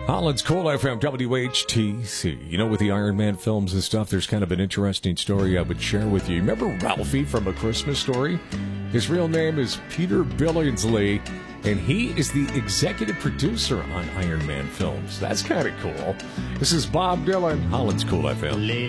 Holland's Cool FM WHTC. You know, with the Iron Man films and stuff, there's kind of an interesting story I would share with you. Remember Ralphie from A Christmas Story? His real name is Peter Billingsley, and he is the executive producer on Iron Man films. That's kind of cool. This is Bob Dylan, Holland's Cool FM.